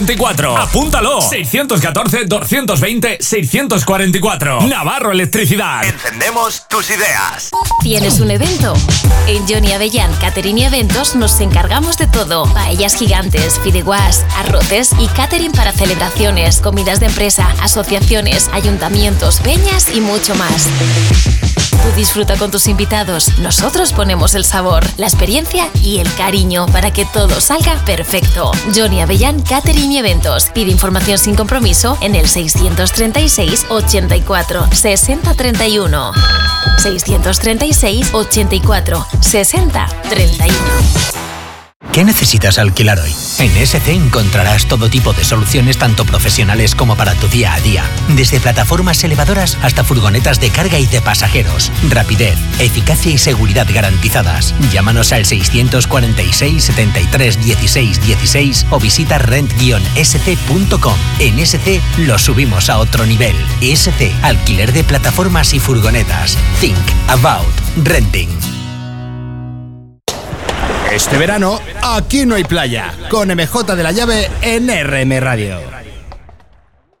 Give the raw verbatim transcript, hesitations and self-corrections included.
veinticuatro. Apúntalo. seiscientos catorce, doscientos veinte, seiscientos cuarenta y cuatro. Navarro Electricidad. Encendemos tus ideas. ¿Tienes un evento? En Johnny Avellán Catering y Eventos nos encargamos de todo. Paellas gigantes, fideuás, arroces y catering para celebraciones, comidas de empresa, asociaciones, ayuntamientos, peñas y mucho más. Tú disfruta con tus invitados. Nosotros ponemos el sabor, la experiencia y el cariño para que todo salga perfecto. Johnny Avellán Catering y Eventos. Pide información sin compromiso en el seiscientos treinta y seis, ochenta y cuatro, sesenta, treinta y uno. seiscientos treinta y seis, ochenta y cuatro, sesenta, treinta y uno. ¿Qué necesitas alquilar hoy? En S C encontrarás todo tipo de soluciones tanto profesionales como para tu día a día. Desde plataformas elevadoras hasta furgonetas de carga y de pasajeros. Rapidez, eficacia y seguridad garantizadas. Llámanos al seiscientos cuarenta y seis, setenta y tres, dieciséis, dieciséis o visita rent guion s c punto com. En S C lo subimos a otro nivel. S C, alquiler de plataformas y furgonetas. Think about renting. Este verano, aquí no hay playa. Con M J de la Llave en R M Radio.